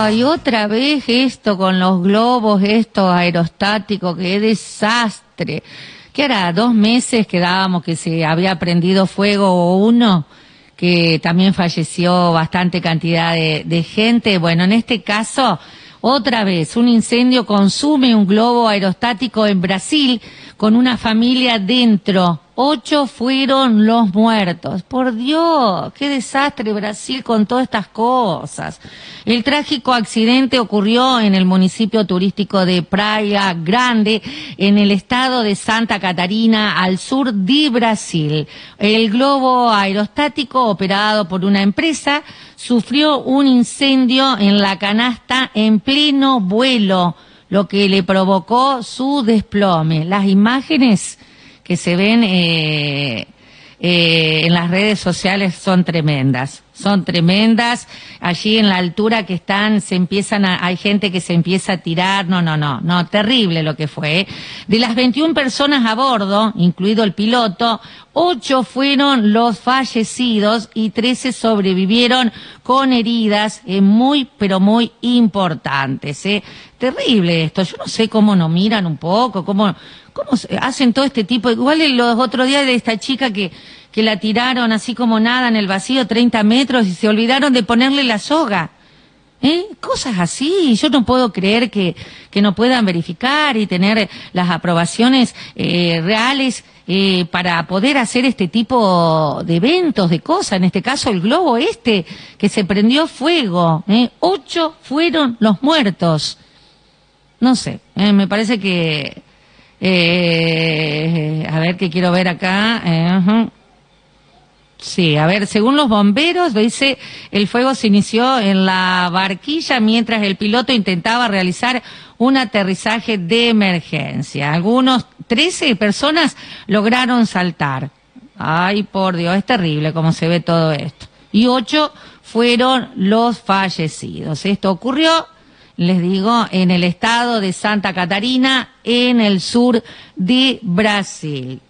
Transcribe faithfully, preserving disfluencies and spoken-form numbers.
Ay, otra vez esto con los globos, estos aerostáticos, qué desastre. ¿Qué hará? Dos meses quedábamos que se había prendido fuego uno, que también falleció bastante cantidad de, de gente. Bueno, en este caso, otra vez, un incendio consume un globo aerostático en Brasil con una familia dentro. Ocho fueron los muertos. Por Dios, qué desastre Brasil con todas estas cosas. El trágico accidente ocurrió en el municipio turístico de Praia Grande, en el estado de Santa Catarina, al sur de Brasil. El globo aerostático, operado por una empresa, sufrió un incendio en la canasta en pleno vuelo, lo que le provocó su desplome. Las imágenes que se ven eh, eh, en las redes sociales son tremendas, son tremendas. Allí en la altura que están, se empiezan a, hay gente que se empieza a tirar, no, no, no, no, terrible lo que fue. ¿eh? De las veintiuna personas a bordo, incluido el piloto, ocho fueron los fallecidos y trece sobrevivieron con heridas eh, muy, pero muy importantes. ¿eh? Terrible esto, yo no sé cómo nos miran un poco, cómo... ¿Cómo hacen todo este tipo? Igual los otros días de esta chica que, que la tiraron así como nada en el vacío, treinta metros, y se olvidaron de ponerle la soga. ¿Eh? Cosas así. Yo no puedo creer que, que no puedan verificar y tener las aprobaciones eh, reales eh, para poder hacer este tipo de eventos, de cosas. En este caso, el globo este que se prendió fuego. ¿eh? Ocho fueron los muertos. No sé, eh, me parece que... Eh, a ver, que quiero ver acá. Eh, uh-huh. Sí, a ver, según los bomberos, dice, el fuego se inició en la barquilla mientras el piloto intentaba realizar un aterrizaje de emergencia. Algunos trece personas lograron saltar. Ay, por Dios, es terrible cómo se ve todo esto. Y ocho fueron los fallecidos. Esto ocurrió, les digo, en el estado de Santa Catarina, en el sur de Brasil.